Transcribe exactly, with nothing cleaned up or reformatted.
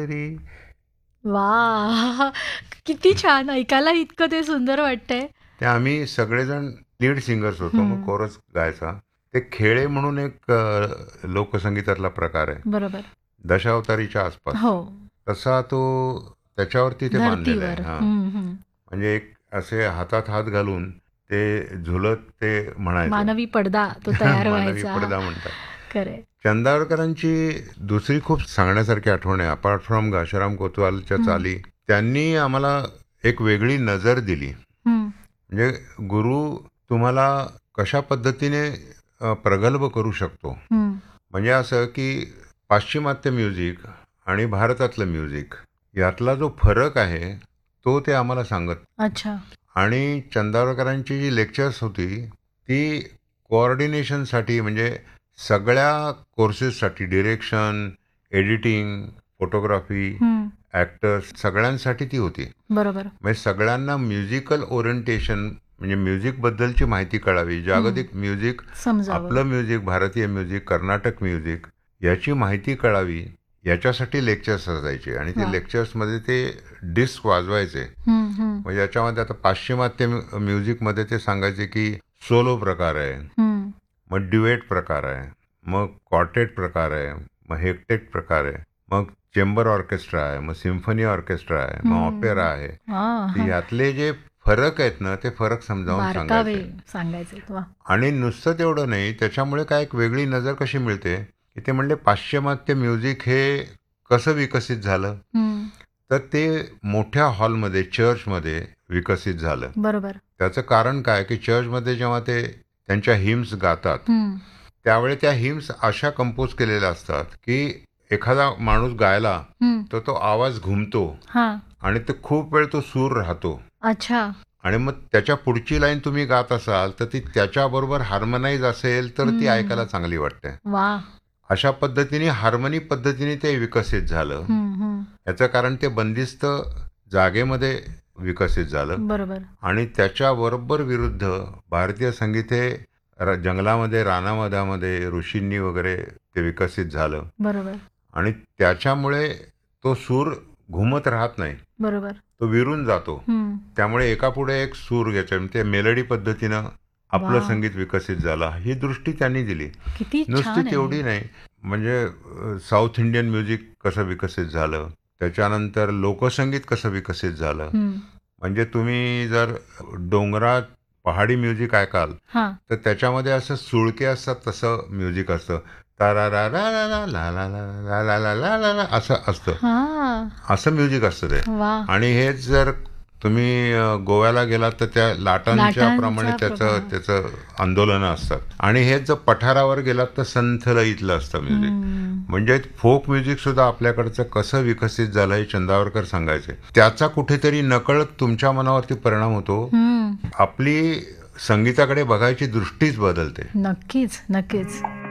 तरी. वा, किती छान. ऐकायला इतकं ते सुंदर वाटतंय. ते आम्ही सगळेजण लीड सिंगर्स होतो, मग हम्म. कोरस गायचा. ते खेळे म्हणून एक अ, लोकसंगीतातला प्रकार आहे, बरोबर. दशावतारीच्या आसपास. हो. तसा तो त्याच्यावरती ते बांधलेलं आहे. धर्तीवर. हा, हम्म, हम्म. म्हणजे एक असे हातात हात घालून ते झुलत ते म्हणायचं. मानवी पडदा तो तयार मानवी व्हायचा. पडदा म्हणतात. खरे. चंदावरकरांची दुसरी खूप सांगण्यासारखी आठवण आहे, अपार्ट फ्रॉम घाशीराम कोतवालच्या हम्म. चाली. त्यांनी आम्हाला एक वेगळी नजर दिली. हम्म. म्हणजे गुरु तुम्हाला कशा पद्धतीने अ, प्रगल्भ करू शकतो. हम्म. म्हणजे असं की पाश्चिमात्य म्युझिक आणि भारतातलं म्युझिक यातला जो फरक आहे तो ते आम्हाला सांगत. अच्छा. आणि चंदावरकरांची जी लेक्चर्स होती ती कोऑर्डिनेशनसाठी, म्हणजे सगळ्या कोर्सेससाठी, डिरेक्शन, एडिटिंग, फोटोग्राफी, हम्म. ॲक्टर्स सगळ्यांसाठी ती होती. बरोबर. म्हणजे सगळ्यांना म्युझिकल ओरिएंटेशन, म्हणजे म्युझिकबद्दलची माहिती कळावी, जागतिक म्युझिक, समजावं. आपलं म्युझिक, भारतीय म्युझिक, कर्नाटक म्युझिक याची माहिती कळावी याच्यासाठी लेक्चर्स असायचे. आणि वा. ते लेक्चर्समध्ये ते डिस्क वाजवायचे. हम्म, हम्म. म्हणजे याच्यामध्ये आता पाश्चिमात्य म्यु- म्युझिकमध्ये ते सांगायचे की सोलो प्रकार आहे, हम्म. मग ड्युएट प्रकार आहे, मग क्वार्टेट प्रकार आहे, मग हेक्टेट प्रकार आहे, मग चेंबर ऑर्केस्ट्रा आहे, मग सिम्फनी ऑर्केस्ट्रा आहे, मग हम्म. ऑपेरा आहे. हा, तर हा. यातले जे फरक आहेत ना ते फरक समजावून बारकावे सांगायचे. सांगायचे. वा. आणि नुसतं तेवढं नाही, त्याच्यामुळे काय एक वेगळी नजर कशी मिळते की ते म्हणले पाश्चिमात्य म्युझिक हे कसं विकसित झालं. हम्म. तर ते मोठ्या हॉलमध्ये, चर्चमध्ये विकसित झालं. बरोबर. त्याचं कारण काय की चर्चमध्ये जेव्हा ते त्यांच्या हिम्स गातात हम्म. त्यावेळी त्या हिम्स अशा कंपोज केलेल्या असतात की एखादा माणूस गायला हम्म. तर तो आवाज घुमतो हा. आणि ते खूप वेळ तो सूर राहतो. अच्छा. आणि मग त्याच्या पुढची लाईन तुम्ही गात असाल तर ती त्याच्याबरोबर हार्मनाईज असेल तर ती हम्म. ऐकायला चांगली वाटते. वा. अशा पद्धतीने हार्मनी पद्धतीने ते विकसित झालं. हम्म, हम्म. याचं कारण ते बंदिस्त जागेमध्ये विकसित झालं. बरोबर. आणि त्याच्याबरोबर विरुद्ध भारतीय संगीत हे र- जंगलामध्ये, रानामधामध्ये, ऋषींनी वगैरे ते विकसित झालं. बरोबर. आणि त्याच्यामुळे तो सूर घुमत राहत नाही, बरोबर. तो विरून जातो. हम्म. त्यामुळे एकापुढे एक सूर घ्यायचा, ते मेलडी पद्धतीनं आपलं वा. संगीत विकसित झालं. ही दृष्टी त्यांनी दिली. किती नुसती छान आहे. तेवढी नाही, म्हणजे अ, साऊथ इंडियन म्युझिक कसं विकसित झालं, त्याच्यानंतर लोकसंगीत कसं विकसित झालं. हम्म. म्हणजे तुम्ही जर डोंगरात पहाडी म्युझिक ऐकाल हा. तर त्याच्यामध्ये असं सुळके असतात तसं म्युझिक असतं. तारा रा रा रा ला ला ला ला ला ला ला ला ला ला असं असतं. हा. असं म्युझिक असतं ते. वा. आणि हेच जर तुम्ही अ, गोव्याला गेलात तर त्या लाटांच्या लाटांचा प्रमाणे त्याचं प्रभाव. त्याचं आंदोलनं असतात. आणि हेच जर पठारावर गेलात तर संथ लयीतलं असतं म्युझिक. हम्म. म्हणजे फोक म्युझिक सुद्धा आपल्याकडचं कसं विकसित झालं हे चंदावरकर सांगायचे. त्याचा कुठेतरी नकळत तुमच्या मनावरती परिणाम होतो. हम्म. आपली संगीताकडे बघायची दृष्टीच बदलते. नक्कीच, नक्कीच.